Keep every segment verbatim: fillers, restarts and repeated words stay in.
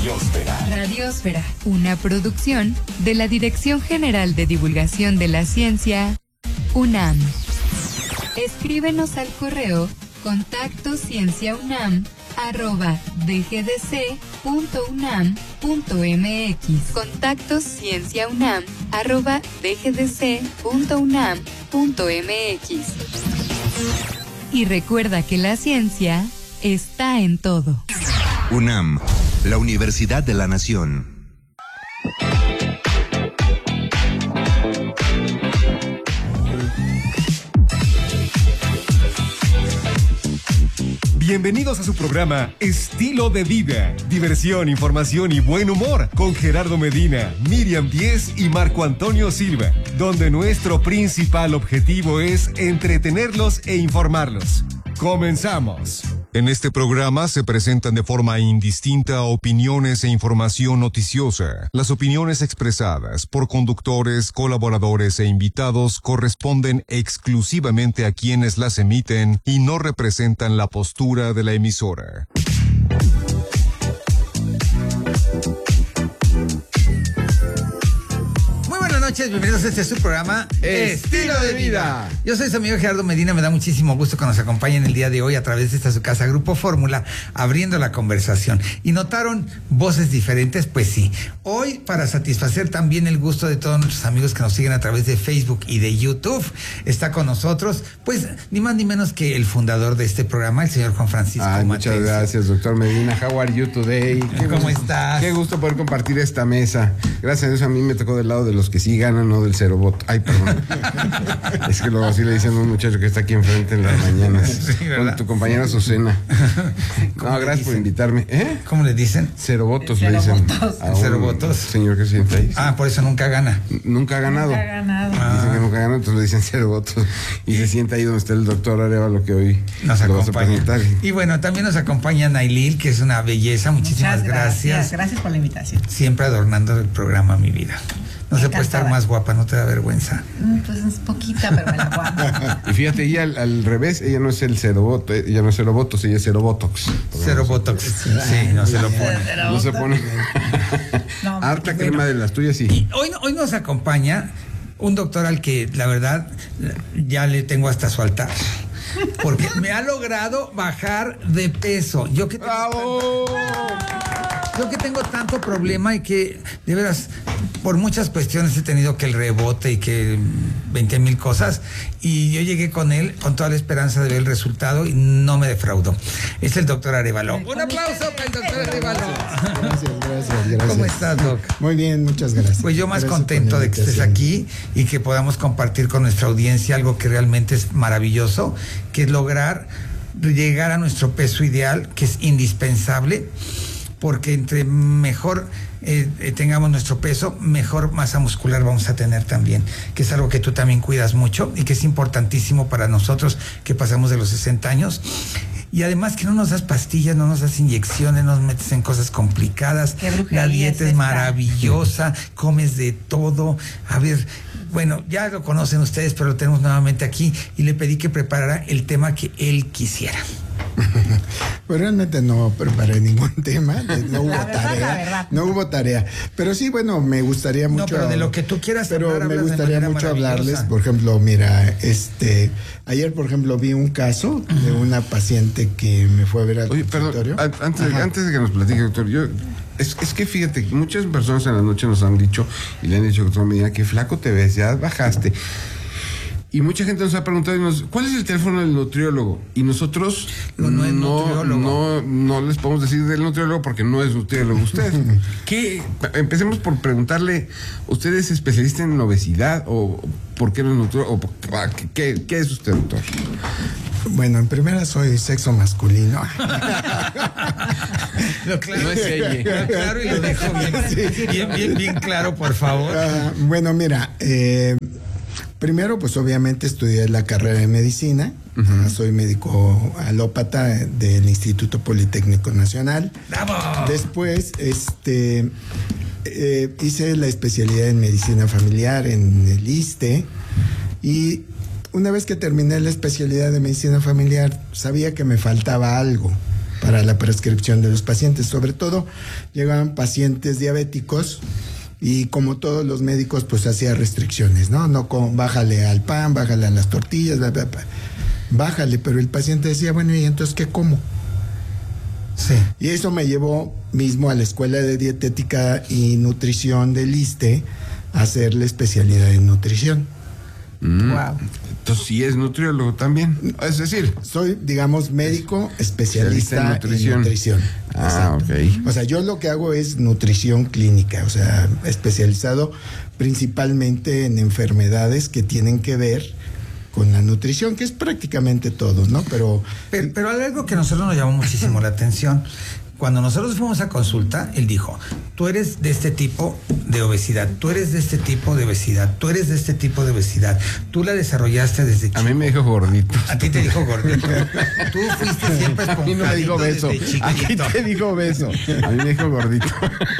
Radiosfera. Radiosfera, una producción de la Dirección General de Divulgación de la Ciencia, UNAM. Escríbenos al correo contacto cienciaunam arroba dgdc.unam.mx. Contacto cienciaunam arroba dgdc.unam.mx. Y recuerda que la ciencia está en todo. UNAM, la Universidad de la Nación. Bienvenidos a su programa Estilo de Vida, diversión, información y buen humor con Gerardo Medina, Miriam Díez y Marco Antonio Silva, donde nuestro principal objetivo es entretenerlos e informarlos. ¡Comenzamos! En este programa se presentan de forma indistinta opiniones e información noticiosa. Las opiniones expresadas por conductores, colaboradores e invitados corresponden exclusivamente a quienes las emiten y no representan la postura de la emisora. Buenas noches, bienvenidos a este su programa Estilo de Vida. Yo soy su amigo Gerardo Medina, me da muchísimo gusto que nos acompañen el día de hoy a través de esta su casa Grupo Fórmula, abriendo la conversación. ¿Y notaron voces diferentes? Pues sí. Hoy, para satisfacer también el gusto de todos nuestros amigos que nos siguen a través de Facebook y de YouTube, está con nosotros, pues, ni más ni menos que el fundador de este programa, el señor Juan Francisco Ay, Mateos. Muchas gracias, doctor Medina. How are you today? ¿Cómo gusto, estás? Qué gusto poder compartir esta mesa. Gracias a Dios, a mí me tocó del lado de los que sí ganan, no del cero voto. Ay, perdón. Es que luego así le dicen a un muchacho que está aquí enfrente en las mañanas. Sí, con tu compañera Azucena. No, gracias por invitarme. ¿Eh? ¿Cómo le dicen? Cero votos cero le dicen. Votos. Cero votos. Señor que sienta ahí. Ah, por eso nunca gana. Nunca ha ganado. Nunca ha ganado. Ah. Dicen que nunca ha ganado, entonces le dicen cero votos. Y se sienta ahí donde está el doctor Arevalo, que hoy nos lo acompaña. Vas a y bueno, también nos acompaña Nailil, que es una belleza. Muchísimas Muchas gracias. gracias. Gracias por la invitación. Siempre adornando el programa, mi vida. No se Encantada. puede estar más guapa, no te da vergüenza. Pues es poquita, pero me la guardo. Y fíjate, ella al, al revés, ella no es el cero voto, ella no es cero votos, ella es cero botox. Cero botox. Sí, sí, no se lo pone. No se pone. No, Harta bueno. crema de las tuyas, sí. Y hoy, hoy nos acompaña un doctor al que, la verdad, ya le tengo hasta su altar. Porque me ha logrado bajar de peso. Yo que tengo ¡Bravo! tanto, yo que tengo tanto problema y que, de veras, por muchas cuestiones he tenido que el rebote y que veinte mil cosas. Y yo llegué con él con toda la esperanza de ver el resultado y no me defraudó. Es el doctor Arevalo. Un aplauso para el doctor Arevalo. Gracias, gracias, gracias. ¿Cómo estás, Doc? Muy bien, muchas gracias. Pues yo más Gracias contento por la de que estés invitación. aquí y que podamos compartir con nuestra audiencia algo que realmente es maravilloso, que es lograr llegar a nuestro peso ideal, que es indispensable, porque entre mejor eh, eh, tengamos nuestro peso, mejor masa muscular vamos a tener también, que es algo que tú también cuidas mucho y que es importantísimo para nosotros que pasamos de los sesenta años. Y además que no nos das pastillas, no nos das inyecciones, no nos metes en cosas complicadas. Qué brujería La dieta es es esta. maravillosa, comes de todo. A ver, bueno, ya lo conocen ustedes, pero lo tenemos nuevamente aquí y le pedí que preparara el tema que él quisiera. Pues realmente no preparé ningún tema, no hubo La verdad, tarea, la verdad. no hubo tarea. Pero sí, bueno, me gustaría mucho. No, pero de lo que tú quieras Pero hablar, me hablas de gustaría manera mucho maravillosa. hablarles, por ejemplo, mira, este, ayer, por ejemplo, vi un caso de una paciente que me fue a ver al Oye, consultorio. perdón, an- antes, Ajá. antes de que nos platique, doctor, yo, es, es que fíjate, muchas personas en la noche nos han dicho, y le han dicho, doctor Medina, que flaco te ves, ya bajaste. Y mucha gente nos ha preguntado, y nos, ¿cuál es el teléfono del nutriólogo? Y nosotros No, no es no, nutriólogo. no, no les podemos decir del nutriólogo porque no es nutriólogo usted. ¿Qué? Empecemos por preguntarle, ¿usted es especialista en obesidad o por qué no es nutriólogo? O, ¿qué, qué, ¿Qué es usted, doctor? Bueno, en primera soy sexo masculino. Lo claro, No es ella. lo claro y lo dejo bien, bien, bien, bien claro, por favor. Ah, bueno, mira, eh, primero, pues obviamente estudié la carrera de medicina. Uh-huh. Soy médico alópata del Instituto Politécnico Nacional. ¡Bravo! Después, este, eh, hice la especialidad en medicina familiar en el ISSSTE. Y una vez que terminé la especialidad de medicina familiar, sabía que me faltaba algo para la prescripción de los pacientes. Sobre todo llegaban pacientes diabéticos y como todos los médicos pues hacía restricciones, ¿no? No con, bájale al pan, bájale a las tortillas, bla, bla, bla. Bájale, pero el paciente decía, bueno, ¿y entonces qué como? Sí. Y eso me llevó mismo a la Escuela de Dietética y Nutrición del ISSSTE a hacer la especialidad en nutrición. Mm. Wow. Entonces sí es nutriólogo también. Es decir, soy, digamos, médico especialista, especialista en nutrición. en nutrición. Ah, Exacto. ok. O sea, yo lo que hago es nutrición clínica, o sea, especializado principalmente en enfermedades que tienen que ver con la nutrición, que es prácticamente todo, ¿no? Pero, Pero, pero algo que a nosotros nos llamó muchísimo la atención, cuando nosotros fuimos a consulta, él dijo, tú eres de este tipo de obesidad, tú eres de este tipo de obesidad, tú eres de este tipo de obesidad, tú la desarrollaste desde chico. A mí me dijo gordito. A ti te dijo gordito. Tú fuiste siempre A mí no me dijo esponjadito beso. desde A ti chiquitito. te dijo beso. A mí me dijo gordito.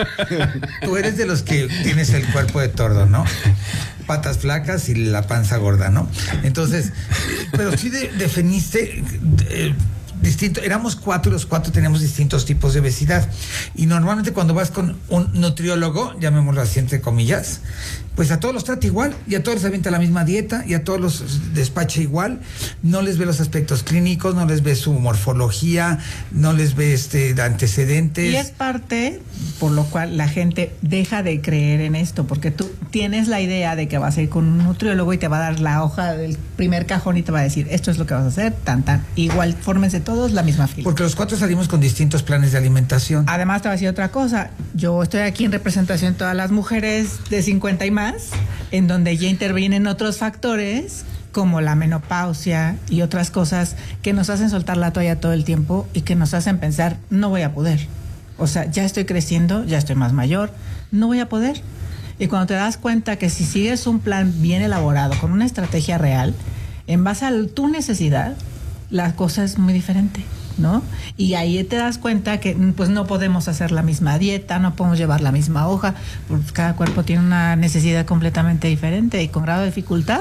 Tú eres de los que tienes el cuerpo de tordo, ¿no? Patas flacas y la panza gorda, ¿no? Entonces, pero sí de, definiste eh, distinto, éramos cuatro y los cuatro teníamos distintos tipos de obesidad. Y normalmente cuando vas con un nutriólogo, llamémoslo así entre comillas, pues a todos los trata igual y a todos les avienta la misma dieta y a todos los despacha igual, no les ve los aspectos clínicos, no les ve su morfología, no les ve este antecedentes. Y es parte por lo cual la gente deja de creer en esto, porque tú tienes la idea de que vas a ir con un nutriólogo y te va a dar la hoja del primer cajón y te va a decir, esto es lo que vas a hacer, tan, tan. Igual, fórmense todos la misma fila. Porque los cuatro salimos con distintos planes de alimentación. Además, te voy a decir otra cosa. Yo estoy aquí en representación de todas las mujeres de cincuenta y más, en donde ya intervienen otros factores como la menopausia y otras cosas que nos hacen soltar la toalla todo el tiempo y que nos hacen pensar, no voy a poder. O sea, ya estoy creciendo, ya estoy más mayor, no voy a poder. Y cuando te das cuenta que si sigues un plan bien elaborado, con una estrategia real, en base a tu necesidad, la cosa es muy diferente, ¿no? Y ahí te das cuenta que pues no podemos hacer la misma dieta, no podemos llevar la misma hoja, porque cada cuerpo tiene una necesidad completamente diferente y con grado de dificultad.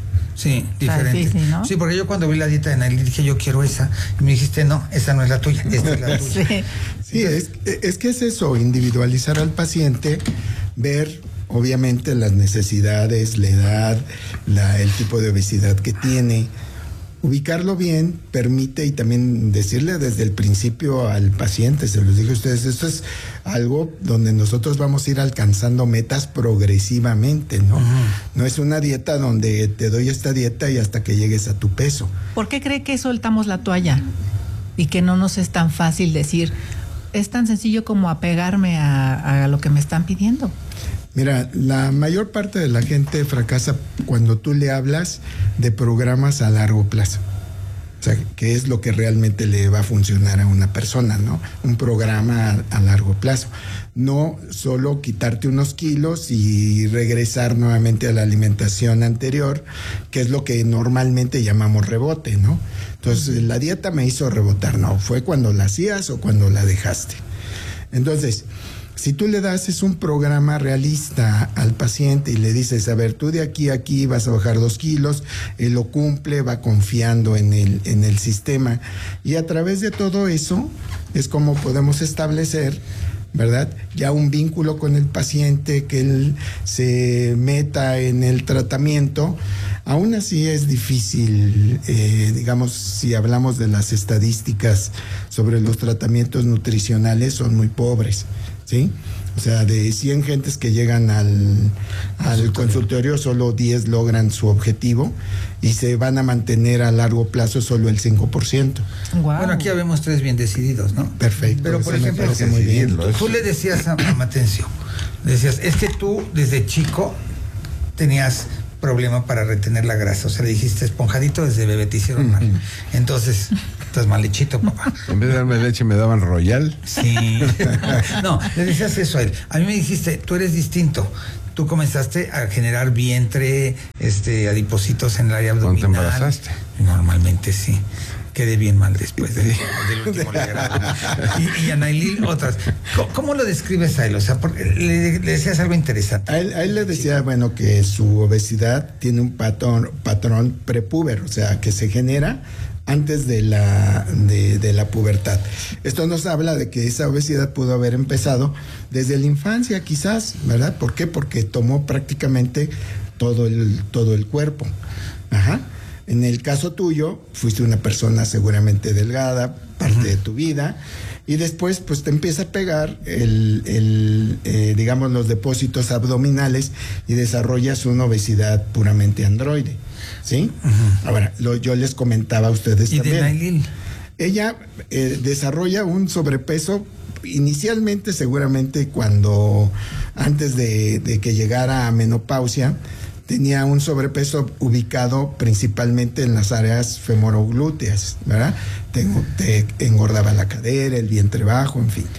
Sí, diferente. Difícil, ¿no? Sí, porque yo cuando vi la dieta de Nailí dije, yo quiero esa. Y me dijiste, no, esa no es la tuya, esta es la tuya. Sí. sí, es, es que es eso, individualizar al paciente, ver obviamente las necesidades, la edad, la, el tipo de obesidad que tiene. Ubicarlo bien permite y también decirle desde el principio al paciente, se los dije a ustedes, esto es algo donde nosotros vamos a ir alcanzando metas progresivamente, ¿no? Uh-huh. No es una dieta donde te doy esta dieta y hasta que llegues a tu peso. ¿Por qué cree que soltamos la toalla? Y que no nos es tan fácil decir, es tan sencillo como apegarme a, a lo que me están pidiendo. Mira, la mayor parte de la gente fracasa cuando tú le hablas de programas a largo plazo. O sea, que es lo que realmente le va a funcionar a una persona, ¿no? Un programa a, a largo plazo. No solo quitarte unos kilos y regresar nuevamente a la alimentación anterior, que es lo que normalmente llamamos rebote, ¿no? Entonces, la dieta me hizo rebotar, no, fue cuando la hacías o cuando la dejaste. Entonces, si tú le das es un programa realista al paciente y le dices, a ver, tú de aquí a aquí vas a bajar dos kilos, él lo cumple, va confiando en el, en el sistema. Y a través de todo eso es como podemos establecer, ¿verdad? Ya un vínculo con el paciente, que él se meta en el tratamiento. Aún así es difícil, eh, digamos, si hablamos de las estadísticas sobre los tratamientos nutricionales, son muy pobres, ¿sí? O sea, de cien gentes que llegan al, al consultorio, solo diez logran su objetivo y se van a mantener a largo plazo solo el cinco por ciento. Wow. Bueno, aquí habemos tres bien decididos, ¿no? Perfecto. Pero, por ejemplo, muy bien. Tú, tú le decías a Matencio, le decías, es que tú desde chico tenías problema para retener la grasa, o sea, le dijiste esponjadito desde bebé, te hicieron mal. Entonces, estás mal hechito, papá. En vez de darme leche me daban Royal. Sí. No, le decías eso a él. A mí me dijiste, tú eres distinto. Tú comenzaste a generar vientre, este, adipocitos en el área abdominal. ¿Cuándo te embarazaste? Normalmente sí. Quedé bien mal después de, del último legrado. Y, y a Nailil otras. ¿Cómo, ¿Cómo lo describes a él? O sea, porque le, le decías algo interesante. A él, a él le decía, sí, bueno, que su obesidad tiene un patrón, patrón prepúber, o sea, que se genera antes de la, de, de la pubertad. Esto nos habla de que esa obesidad pudo haber empezado desde la infancia, quizás, ¿verdad? ¿Por qué? Porque tomó prácticamente todo el, todo el cuerpo. Ajá. En el caso tuyo, fuiste una persona seguramente delgada, parte uh-huh. de tu vida, y después pues te empieza a pegar el, el eh, digamos, los depósitos abdominales y desarrollas una obesidad puramente androide, ¿sí? Uh-huh. Ahora, lo, yo les comentaba a ustedes ¿Y también. de Nailil? Ella eh, desarrolla un sobrepeso inicialmente, seguramente cuando antes de, de que llegara a menopausia, tenía un sobrepeso ubicado principalmente en las áreas femoroglúteas, ¿verdad? Te, te engordaba la cadera, el vientre bajo, en fin.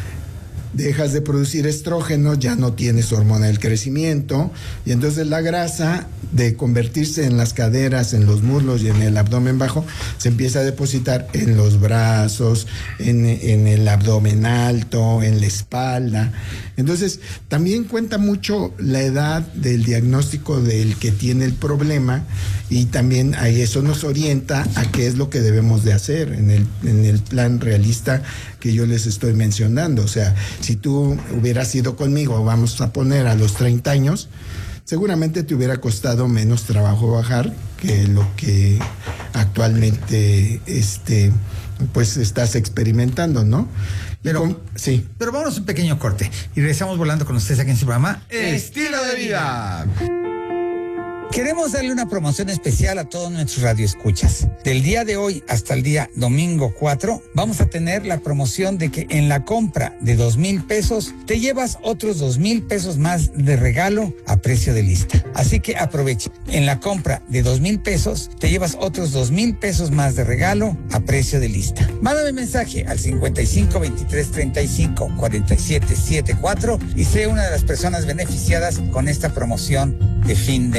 Dejas de producir estrógeno, ya no tienes hormona del crecimiento, y entonces la grasa, de convertirse en las caderas, en los muslos y en el abdomen bajo, se empieza a depositar en los brazos, en, en el abdomen alto, en la espalda. Entonces, también cuenta mucho la edad del diagnóstico del que tiene el problema, y también ahí eso nos orienta a qué es lo que debemos de hacer en el, en el plan realista que yo les estoy mencionando. O sea, si tú hubieras ido conmigo, vamos a poner a los treinta años, seguramente te hubiera costado menos trabajo bajar que lo que actualmente este, pues estás experimentando, ¿no? Pero, con, sí. Pero vámonos a un pequeño corte y regresamos volando con ustedes aquí en su programa Estilo de Vida. Queremos darle una promoción especial a todos nuestros radioescuchas. Del día de hoy hasta el día domingo cuatro, vamos a tener la promoción de que en la compra de dos mil pesos te llevas otros dos mil pesos más de regalo a precio de lista. Así que aprovecha. En la compra de dos mil pesos te llevas otros dos mil pesos más de regalo a precio de lista. Mándame mensaje al cincuenta y cinco veintitrés treinta y cinco cuarenta y siete setenta y cuatro y sé una de las personas beneficiadas con esta promoción de fin de